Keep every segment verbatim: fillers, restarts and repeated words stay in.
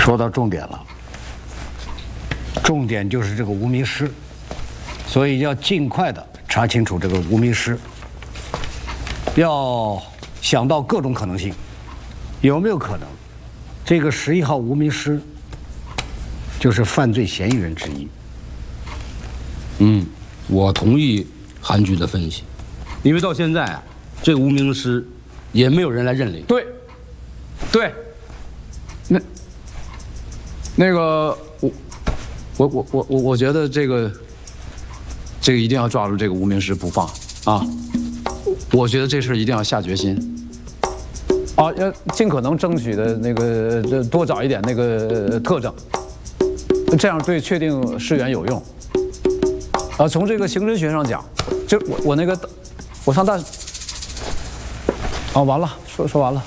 说到重点了，重点就是这个无名尸，所以要尽快的查清楚这个无名尸，要想到各种可能性，有没有可能，这个十一号无名尸就是犯罪嫌疑人之一？ 嗯，我同意韩局的分析，因为到现在啊，这个无名尸也没有人来认领。 对，对，那那个我我我我我我觉得这个这个一定要抓住这个无名尸不放啊！我觉得这事一定要下决心啊，要尽可能争取的那个这多找一点那个特征，这样对确定尸源有用。啊，从这个刑侦学上讲，就我我那个我上大哦，完了，说说完了。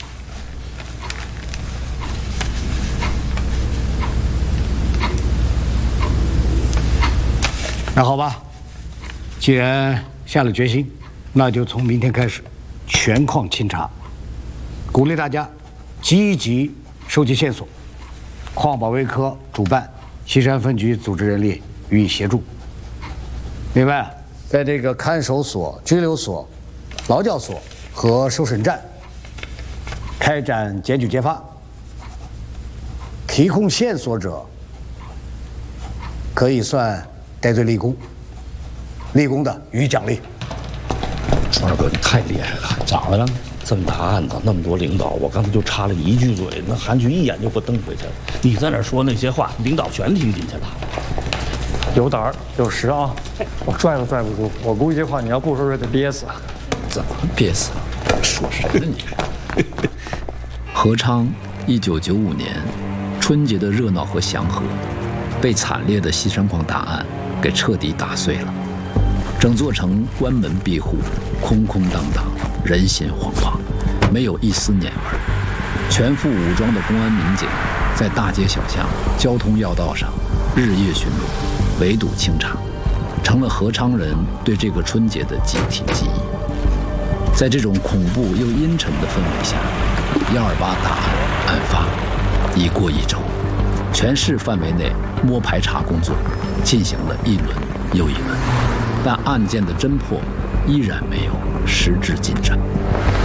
那好吧，既然下了决心，那就从明天开始全矿清查，鼓励大家积极收集线索。矿保卫科主办，西山分局组织人力予以协助。另外，在这个看守所、拘留所、劳教所和受审站开展检举揭发，提供线索者可以算戴罪立功，立功的予以奖励。 川哥，你太厉害了！咋的了？这么大案子，那么多领导，我刚才就插了一句嘴，那韩局一眼就给我瞪回去了。你在那说那些话，领导全听进去了。 有胆儿有实啊！我拽都拽不住，我估计这话你要不说，得憋死。 怎么憋死了？说谁呢你？ 何昌，一九九五年，春节的热闹和祥和，被惨烈的西山矿大案给彻底打碎了。整座城关门闭户，空空荡荡，人心惶惶，没有一丝年味儿。全副武装的公安民警在大街小巷、交通要道上日夜巡逻，围堵清查，成了何昌人对这个春节的集体记忆。在这种恐怖又阴沉的氛围下，幺二八大案案发已过一周，全市范围内摸排查工作进行了一轮又一轮，但案件的侦破依然没有实质进展。